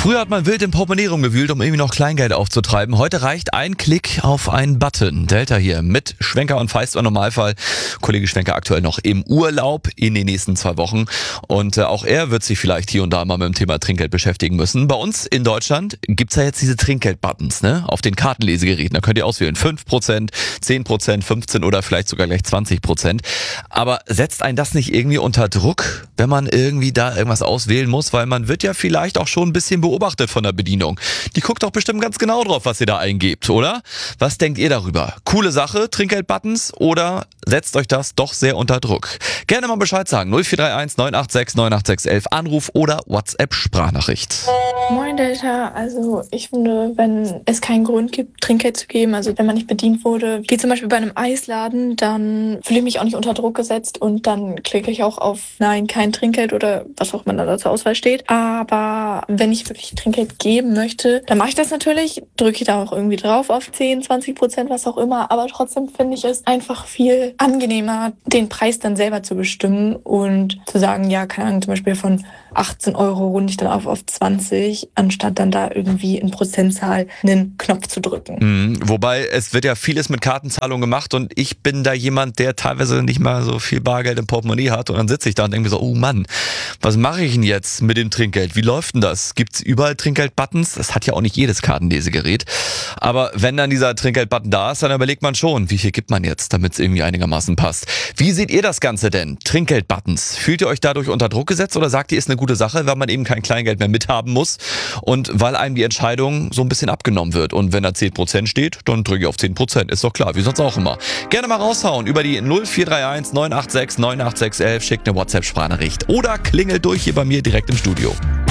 Früher hat man wild im Portemonnaie rumgewühlt, um irgendwie noch Kleingeld aufzutreiben. Heute reicht ein Klick auf einen Button. Delta hier mit Schwenker und Feist im Normalfall. Kollege Schwenker aktuell noch im Urlaub in den nächsten 2 Wochen. Und auch er wird sich vielleicht hier und da mal mit dem Thema Trinkgeld beschäftigen müssen. Bei uns in Deutschland gibt's ja jetzt diese Trinkgeld-Buttons, ne? Auf den Kartenlesegeräten. Da könnt ihr auswählen 5%, 10%, 15% oder vielleicht sogar gleich 20%. Aber setzt einen das nicht irgendwie unter Druck, wenn man irgendwie da irgendwas auswählen muss? Weil man wird ja vielleicht auch schon ein bisschen beobachtet von der Bedienung. Die guckt doch bestimmt ganz genau drauf, was ihr da eingebt, oder? Was denkt ihr darüber? Coole Sache, Trinkgeld-Buttons, oder setzt euch das doch sehr unter Druck? Gerne mal Bescheid sagen. 0431 986 98611 Anruf oder WhatsApp-Sprachnachricht. Moin Delta, also ich finde, wenn es keinen Grund gibt, Trinkgeld zu geben, also wenn man nicht bedient wurde, wie zum Beispiel bei einem Eisladen, dann fühle ich mich auch nicht unter Druck gesetzt und dann klicke ich auch auf Nein, kein Trinkgeld oder was auch immer da zur Auswahl steht. Aber wenn ich wirklich Trinkgeld geben möchte, dann mache ich das natürlich, drücke ich da auch irgendwie drauf auf 10, 20%, was auch immer, aber trotzdem finde ich es einfach viel angenehmer, den Preis dann selber zu bestimmen und zu sagen, ja, keine Ahnung, zum Beispiel von 18 Euro runde ich dann auf 20, anstatt dann da irgendwie in Prozentzahl einen Knopf zu drücken. Wobei, es wird ja vieles mit Kartenzahlung gemacht und ich bin da jemand, der teilweise nicht mal so viel Bargeld im Portemonnaie hat und dann sitze ich da und denke mir so, oh Mann, was mache ich denn jetzt mit dem Trinkgeld? Wie läuft denn das? Gibt's überall Trinkgeld-Buttons? Das hat ja auch nicht jedes Kartenlesegerät. Aber wenn dann dieser Trinkgeld-Button da ist, dann überlegt man schon, wie viel gibt man jetzt, damit es irgendwie einigermaßen passt. Wie seht ihr das Ganze denn? Trinkgeld-Buttons. Fühlt ihr euch dadurch unter Druck gesetzt oder sagt ihr, ist eine gute Sache, weil man eben kein Kleingeld mehr mithaben muss und weil einem die Entscheidung so ein bisschen abgenommen wird? Und wenn da 10% steht, dann drücke ich auf 10%. Ist doch klar, wie sonst auch immer. Gerne mal raushauen über die 0431 986 98611, schickt eine WhatsApp-Sprachnachricht oder klingelt durch hier bei mir direkt im Studio.